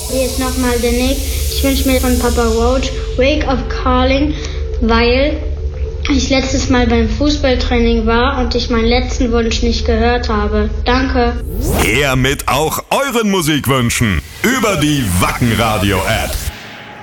Hier ist nochmal der Nick. Ich wünsche mir von Papa Roach Wake of Calling, weil ich letztes Mal beim Fußballtraining war und ich meinen letzten Wunsch nicht gehört habe. Danke. Her mit auch euren Musikwünschen über die Wacken Radio App.